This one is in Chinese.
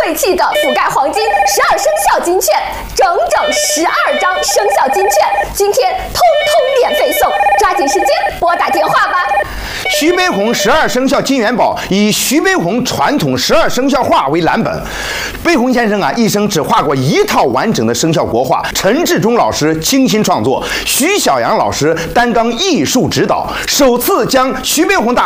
贵气的覆盖黄金12生肖金券，整整12张生肖金券，今天通通免费送，抓紧时间拨打电话吧。 徐悲鸿12生肖金元宝以徐悲鸿传统12生肖画为蓝本。悲鸿先生一生只画过一套完整的生肖国画，陈志忠老师精心创作，徐小阳老师担纲艺术指导，首次将徐悲鸿大